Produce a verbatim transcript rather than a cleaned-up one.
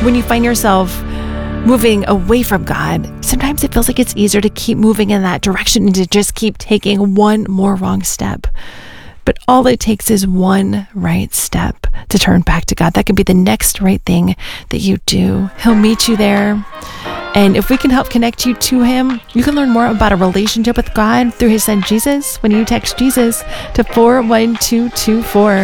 when you find yourself moving away from God, sometimes it feels like it's easier to keep moving in that direction and to just keep taking one more wrong step. But all it takes is one right step to turn back to God. That can be the next right thing that you do. He'll meet you there. And if we can help connect you to him, you can learn more about a relationship with God through his son Jesus when you text Jesus to four one two two four.